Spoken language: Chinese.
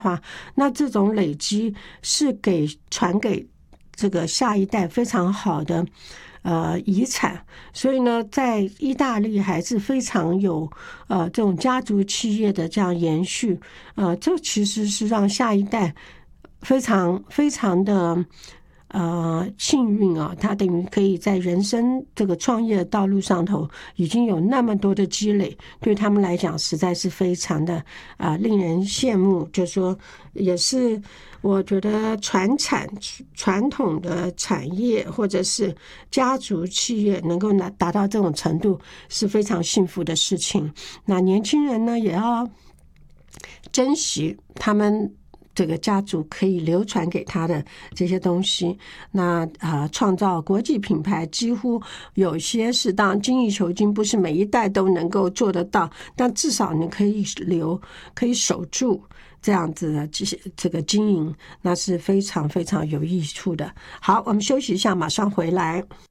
那这种累积是传给这个下一代非常好的遗产，所以呢，在意大利还是非常有这种家族企业的这样延续，这其实是让下一代非常非常的幸运啊，他等于可以在人生这个创业的道路上头已经有那么多的积累，对他们来讲实在是非常的令人羡慕。就是说，也是我觉得传统的产业或者是家族企业能够达到这种程度是非常幸福的事情。那年轻人呢，也要珍惜他们这个家族可以流传给他的这些东西，那创造国际品牌，几乎有些是当然精益求精，不是每一代都能够做得到，但至少你可以守住这样子的这个经营，那是非常非常有益处的。好，我们休息一下，马上回来。